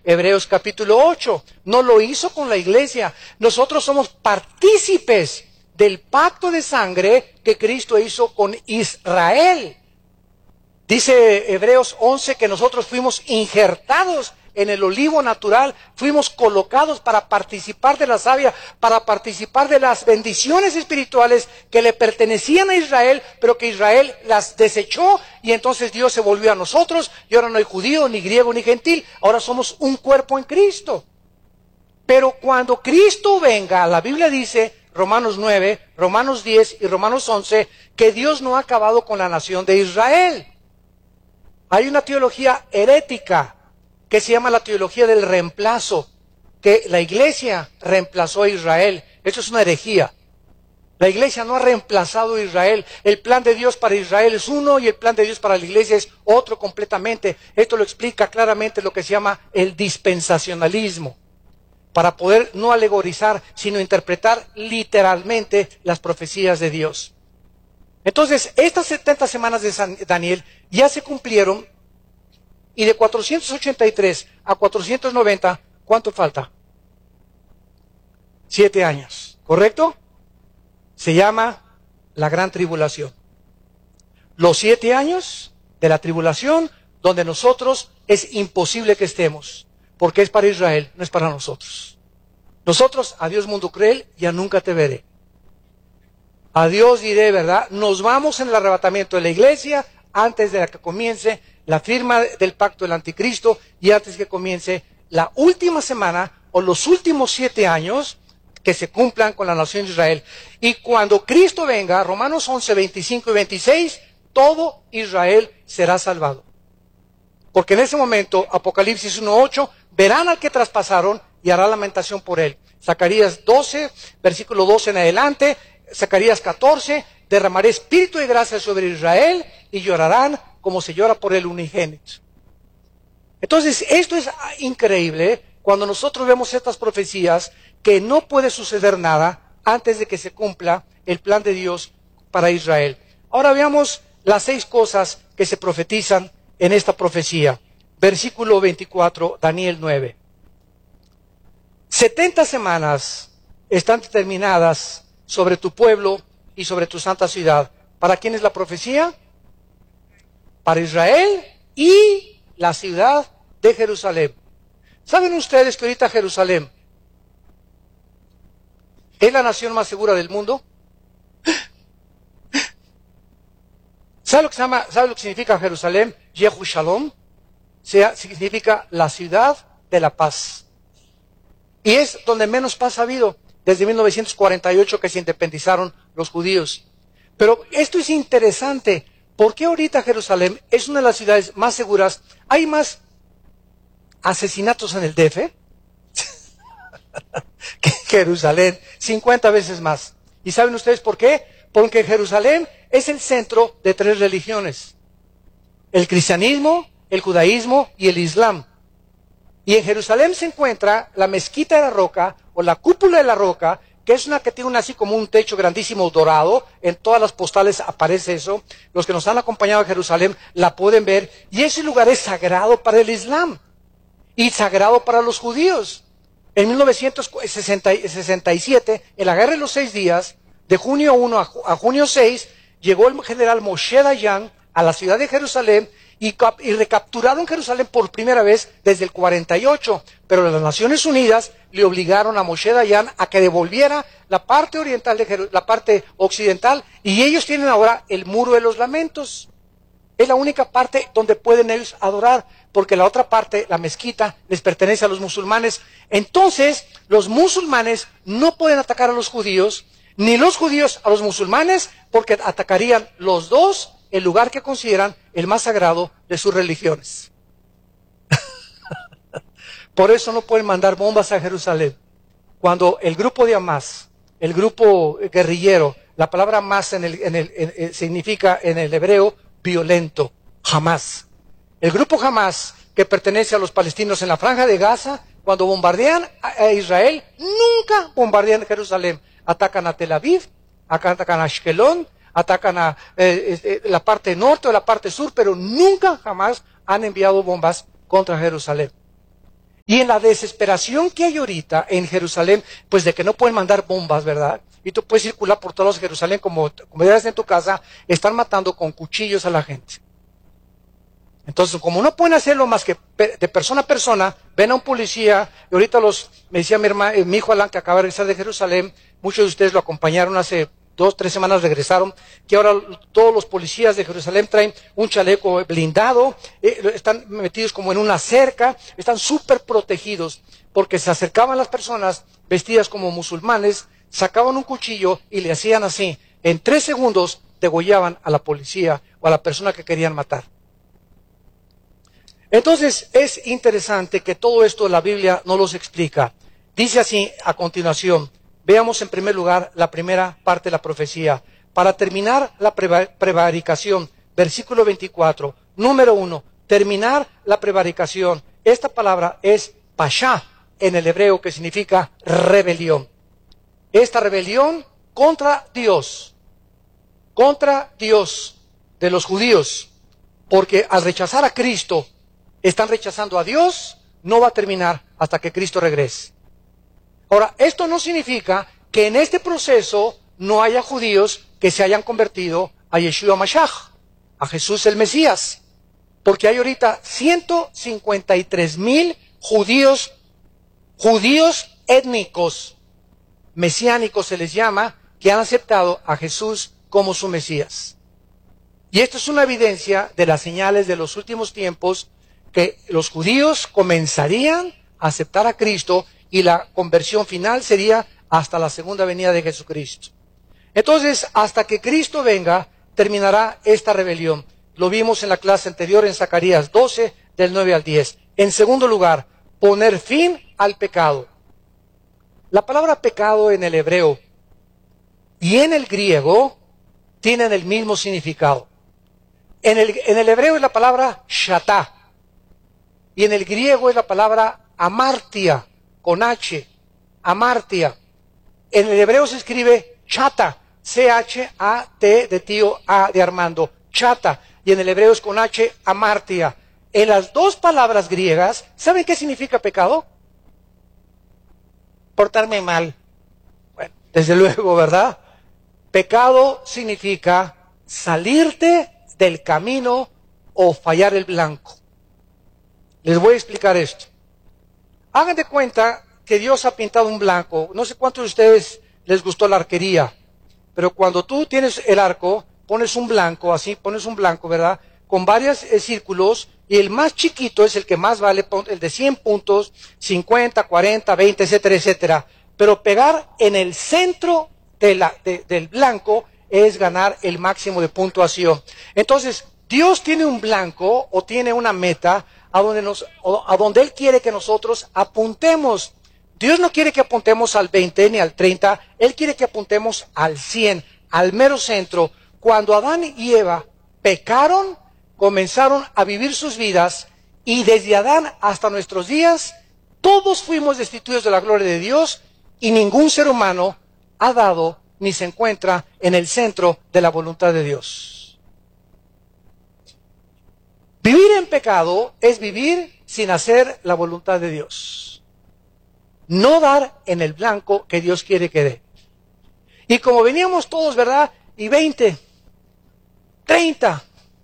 Hebreos capítulo 8. No lo hizo con la iglesia. Nosotros somos partícipes del pacto de sangre que Cristo hizo con Israel. Dice Hebreos 11 que nosotros fuimos injertados en el olivo natural, fuimos colocados para participar de la savia, para participar de las bendiciones espirituales que le pertenecían a Israel, pero que Israel las desechó y entonces Dios se volvió a nosotros y ahora no hay judío, ni griego, ni gentil, ahora somos un cuerpo en Cristo. Pero cuando Cristo venga, la Biblia dice, Romanos 9, Romanos 10 y Romanos 11, que Dios no ha acabado con la nación de Israel. Hay una teología herética que se llama la teología del reemplazo, que la iglesia reemplazó a Israel. Eso es una herejía. La iglesia no ha reemplazado a Israel. El plan de Dios para Israel es uno y el plan de Dios para la iglesia es otro completamente. Esto lo explica claramente lo que se llama el dispensacionalismo, para poder no alegorizar, sino interpretar literalmente las profecías de Dios. Entonces, estas 70 semanas de Daniel ya se cumplieron, y de 483 a 490, ¿cuánto falta? 7 años, ¿correcto? Se llama la gran tribulación. Los 7 años de la tribulación, donde nosotros es imposible que estemos, porque es para Israel, no es para nosotros. Nosotros, adiós mundo cruel, ya nunca te veré. Adiós diré, ¿verdad? Nos vamos en el arrebatamiento de la iglesia antes de que comience la firma del pacto del anticristo y antes que comience la última semana o los últimos 7 años que se cumplan con la nación de Israel. Y cuando Cristo venga, Romanos 11, 25 y 26, todo Israel será salvado. Porque en ese momento, Apocalipsis 1, 8, verán al que traspasaron y hará lamentación por él. Zacarías 12, versículo 12 en adelante, Zacarías 14, derramaré espíritu de gracia sobre Israel y llorarán como se llora por el unigénito. Entonces, esto es increíble cuando nosotros vemos estas profecías, que no puede suceder nada antes de que se cumpla el plan de Dios para Israel. Ahora veamos las 6 cosas que se profetizan en esta profecía. Versículo 24, Daniel 9. 70 semanas están determinadas sobre tu pueblo y sobre tu santa ciudad. ¿Para quién es la profecía? Para Israel y la ciudad de Jerusalén. ¿Saben ustedes que ahorita Jerusalén es la nación más segura del mundo? ¿Sabe lo que significa Jerusalén? Yehushalom. Significa la ciudad de la paz. Y es donde menos paz ha habido desde 1948 que se independizaron los judíos. Pero esto es interesante. ¿Por qué ahorita Jerusalén es una de las ciudades más seguras? ¿Hay más asesinatos en el DF que Jerusalén? 50 veces más. ¿Y saben ustedes por qué? Porque Jerusalén es el centro de 3 religiones: el cristianismo, el judaísmo y el islam. Y en Jerusalén se encuentra la mezquita de la roca o la cúpula de la roca, que es una que tiene así como un techo grandísimo dorado. En todas las postales aparece eso. Los que nos han acompañado a Jerusalén la pueden ver. Y ese lugar es sagrado para el Islam y sagrado para los judíos. En 1967, en la Guerra de los 6 días, de junio 1 a junio 6, llegó el general Moshe Dayan a la ciudad de Jerusalén y recapturaron Jerusalén por primera vez desde el 48, pero las Naciones Unidas le obligaron a Moshe Dayan a que devolviera la parte oriental la parte occidental, y ellos tienen ahora el Muro de los Lamentos. Es la única parte donde pueden ellos adorar, porque la otra parte, la mezquita, les pertenece a los musulmanes. Entonces, los musulmanes no pueden atacar a los judíos, ni los judíos a los musulmanes, porque atacarían los dos el lugar que consideran el más sagrado de sus religiones. Por eso no pueden mandar bombas a Jerusalén. Cuando el grupo de Hamas, el grupo guerrillero, la palabra Hamas significa en el hebreo violento, Hamas. El grupo Hamas, que pertenece a los palestinos en la franja de Gaza, cuando bombardean a Israel, nunca bombardean Jerusalén. Atacan a Tel Aviv, atacan a Ashkelon, atacan a la parte norte o la parte sur, pero nunca jamás han enviado bombas contra Jerusalén. Y en la desesperación que hay ahorita en Jerusalén, pues de que no pueden mandar bombas, ¿verdad? Y tú puedes circular por todos Jerusalén como eres en tu casa, están matando con cuchillos a la gente. Entonces, como no pueden hacerlo más que de persona a persona, ven a un policía, y ahorita me decía mi hijo Alan, que acaba de regresar de Jerusalén, muchos de ustedes lo acompañaron hace 2, 3 semanas, regresaron, que ahora todos los policías de Jerusalén traen un chaleco blindado, están metidos como en una cerca, están súper protegidos, porque se acercaban las personas vestidas como musulmanes, sacaban un cuchillo y le hacían así, en 3 segundos degollaban a la policía o a la persona que querían matar. Entonces, es interesante que todo esto la Biblia no los explica. Dice así a continuación, veamos en primer lugar la primera parte de la profecía. Para terminar la prevaricación, versículo 24, número 1, terminar la prevaricación. Esta palabra es pasha en el hebreo, que significa rebelión. Esta rebelión contra Dios de los judíos, porque al rechazar a Cristo, están rechazando a Dios, no va a terminar hasta que Cristo regrese. Ahora, esto no significa que en este proceso no haya judíos que se hayan convertido a Yeshua Mashiach, a Jesús el Mesías, porque hay ahorita 153,000 judíos étnicos, mesiánicos se les llama, que han aceptado a Jesús como su Mesías. Y esto es una evidencia de las señales de los últimos tiempos, que los judíos comenzarían a aceptar a Cristo y la conversión final sería hasta la segunda venida de Jesucristo. Entonces, hasta que Cristo venga, terminará esta rebelión. Lo vimos en la clase anterior en Zacarías 12, del 9 al 10. En segundo lugar, poner fin al pecado. La palabra pecado en el hebreo y en el griego tienen el mismo significado. En el hebreo es la palabra shatá. Y en el griego es la palabra amartia, con H, amartia. En el hebreo se escribe chata, C-H-A-T de tío, A de Armando, chata. Y en el hebreo es con H, amartia. En las dos palabras griegas, ¿saben qué significa pecado? Portarme mal. Bueno, desde luego, ¿verdad? Pecado significa salirte del camino o fallar el blanco. Les voy a explicar esto. Hagan de cuenta que Dios ha pintado un blanco. No sé cuántos de ustedes les gustó la arquería, pero cuando tú tienes el arco, pones un blanco, así, pones un blanco, ¿verdad? Con varios círculos, y el más chiquito es el que más vale, el de 100 puntos, 50, 40, 20, etcétera, etcétera. Pero pegar en el centro del blanco es ganar el máximo de puntuación. Entonces, Dios tiene un blanco o tiene una meta a donde Él quiere que nosotros apuntemos. Dios no quiere que apuntemos al 20 ni al 30, Él quiere que apuntemos al 100, al mero centro. Cuando Adán y Eva pecaron, comenzaron a vivir sus vidas, y desde Adán hasta nuestros días, todos fuimos destituidos de la gloria de Dios, y ningún ser humano ha dado ni se encuentra en el centro de la voluntad de Dios. Vivir en pecado es vivir sin hacer la voluntad de Dios. No dar en el blanco que Dios quiere que dé. Y como veníamos todos, ¿verdad? Y 20, 30,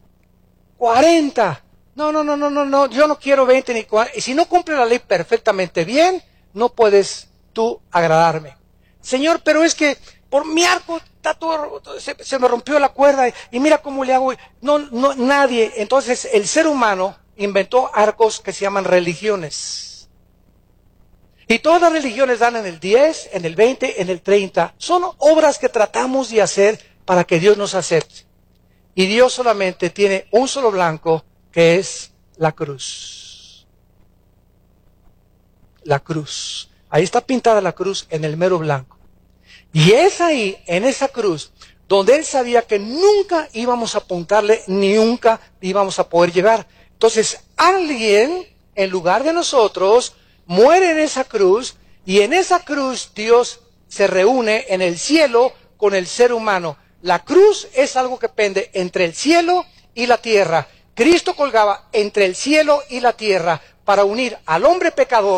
40. No, yo no quiero 20 ni 40. Y si no cumple la ley perfectamente bien, no puedes tú agradarme. Señor, pero es que por mi arco está todo, se me rompió la cuerda y mira cómo le hago. No, nadie. Entonces el ser humano inventó arcos que se llaman religiones. Y todas las religiones dan en el 10, en el 20, en el 30. Son obras que tratamos de hacer para que Dios nos acepte. Y Dios solamente tiene un solo blanco, que es la cruz. La cruz. Ahí está pintada la cruz en el mero blanco. Y es ahí, en esa cruz, donde Él sabía que nunca íbamos a apuntarle, ni nunca íbamos a poder llegar. Entonces, alguien, en lugar de nosotros, muere en esa cruz, y en esa cruz Dios se reúne en el cielo con el ser humano. La cruz es algo que pende entre el cielo y la tierra. Cristo colgaba entre el cielo y la tierra para unir al hombre pecador